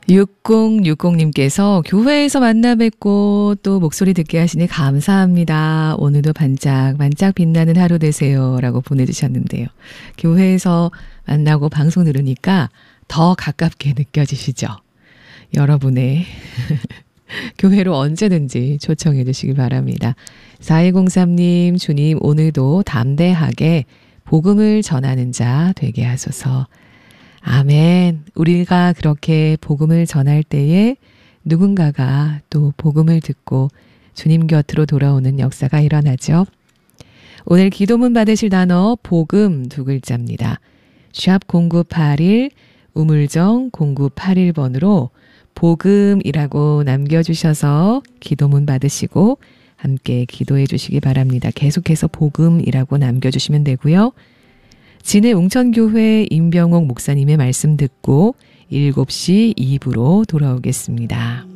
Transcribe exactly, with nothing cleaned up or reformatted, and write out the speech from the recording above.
육공육공님께서 교회에서 만나 뵙고 또 목소리 듣게 하시니 감사합니다. 오늘도 반짝반짝 빛나는 하루 되세요. 라고 보내주셨는데요. 교회에서 만나고 방송 들으니까 더 가깝게 느껴지시죠? 여러분의 교회로 언제든지 초청해 주시기 바랍니다. 사이공삼님, 주님 오늘도 담대하게 복음을 전하는 자 되게 하소서. 아멘. 우리가 그렇게 복음을 전할 때에 누군가가 또 복음을 듣고 주님 곁으로 돌아오는 역사가 일어나죠. 오늘 기도문 받으실 단어 복음 두 글자입니다. 샵 공구팔일 우물정 공구팔일 번으로 복음이라고 남겨주셔서 기도문 받으시고 함께 기도해 주시기 바랍니다. 계속해서 복음이라고 남겨주시면 되고요. 진해 웅천교회 임병옥 목사님의 말씀 듣고 일곱 시 이 부로 돌아오겠습니다.